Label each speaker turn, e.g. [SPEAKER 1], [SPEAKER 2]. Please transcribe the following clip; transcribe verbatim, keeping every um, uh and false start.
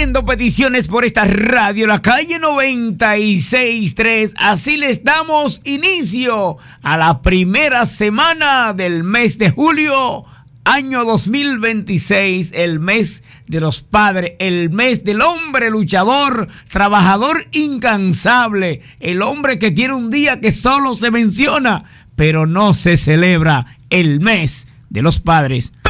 [SPEAKER 1] pidiendo peticiones por esta radio, la calle noventa y seis punto tres. Así les damos inicio a la primera semana del mes de julio, año dos mil veintiséis, el mes de los padres, el mes del hombre luchador, trabajador incansable, el hombre que tiene un día que solo se menciona, pero no se celebra, el mes de los padres.